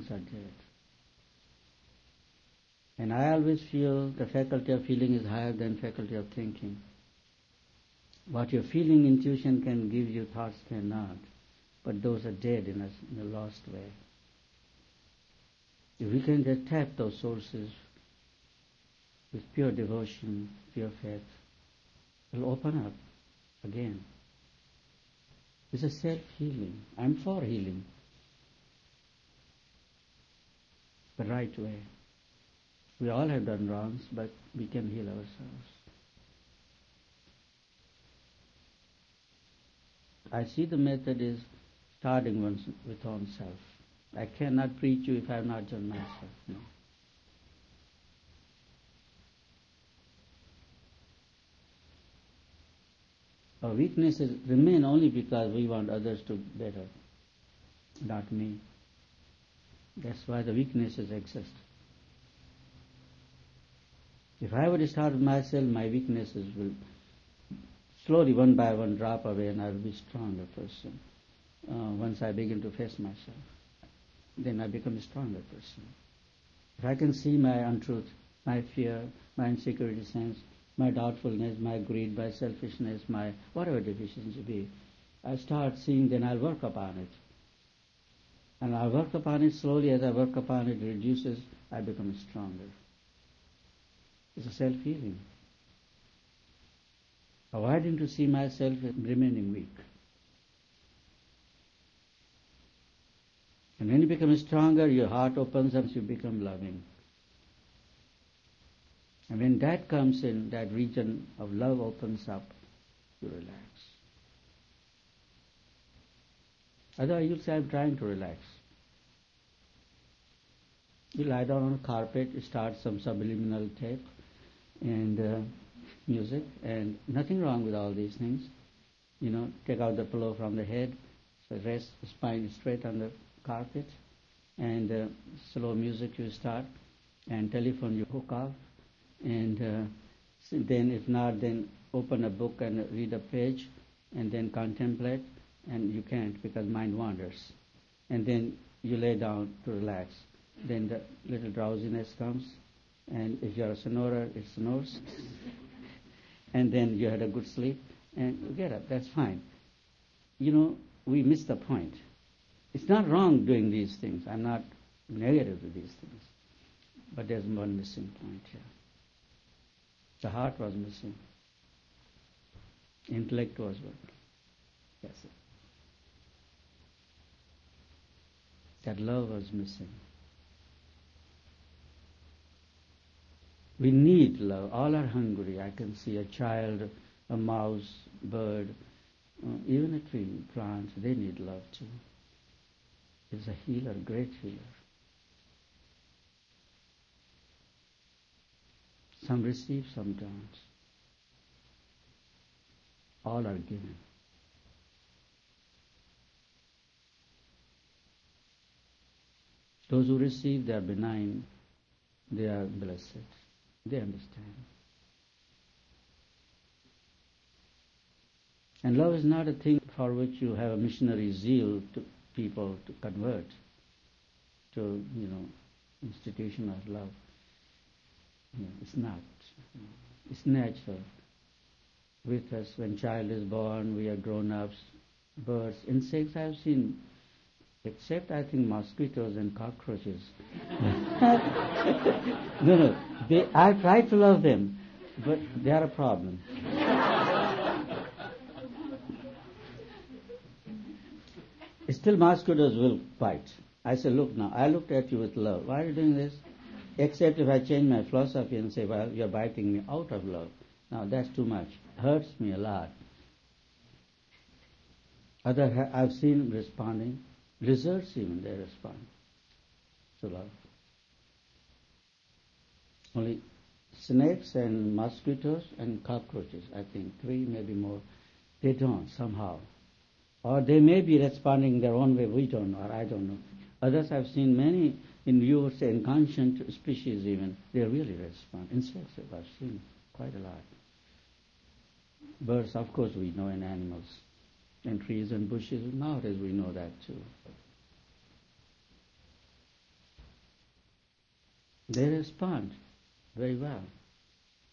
are dead. And I always feel the faculty of feeling is higher than faculty of thinking. What your feeling intuition can give you, thoughts cannot. But those are dead in a lost way. If we can just tap those sources with pure devotion, pure faith, it will open up again. It's a self-healing. I'm for healing. The right way. We all have done wrongs, but we can heal ourselves. I see the method is starting with oneself. I cannot preach you if I have not done myself. No. Our weaknesses remain only because we want others to be better, not me. That's why the weaknesses exist. If I were to start with myself, my weaknesses will slowly, one by one, drop away, and I will be a stronger person. Once I begin to face myself, then I become a stronger person. If I can see my untruth, my fear, my insecurity sense, my doubtfulness, my greed, my selfishness, my whatever deficiency be, I start seeing, then I'll work upon it. And I'll work upon it slowly. As I work upon it, it reduces, I become stronger. It's a self-healing. Avoiding to see myself as remaining weak. And when you become stronger, your heart opens up, you become loving. And when that comes in, that region of love opens up, you relax. Otherwise you'll say, I'm trying to relax. You lie down on a carpet, you start some subliminal tape and music, and nothing wrong with all these things. Take out the pillow from the head, so rest the spine straight on the carpet, and slow music you start, and telephone you hook off, and then if not, then open a book and read a page, and then contemplate, and you can't because mind wanders. And then you lay down to relax. Then the little drowsiness comes, and if you're a snorer, it snores. And then you had a good sleep, and you get up. That's fine. We miss the point. It's not wrong doing these things. I'm not negative to these things. But there's one missing point here. The heart was missing. Intellect was what? Yes. That love was missing. We need love. All are hungry. I can see a child, a mouse, bird, even a tree, plant, they need love too. It's a healer, great healer. Some receive, some don't. All are given. Those who receive, they are benign, they are blessed. They understand. And love is not a thing for which you have a missionary zeal to people to convert to, institution of love. It's not. It's natural. With us, when child is born, we are grown-ups, birds, insects I've seen, except I think mosquitoes and cockroaches. No. I try to love them, but they are a problem. Still mosquitoes will bite. I say, look now, I looked at you with love. Why are you doing this? Except if I change my philosophy and say, well, you're biting me out of love. Now that's too much. Hurts me a lot. I've seen responding. Lizards even, they respond to love. Only snakes and mosquitoes and cockroaches, I think, 3, maybe more, they don't somehow. Or they may be responding their own way, we don't know, or I don't know. Others I've seen many, you would say inconscient species even, they really respond. Insects I've seen quite a lot. Birds, of course, we know, and animals. And trees and bushes, nowadays we know that too. they respond very well.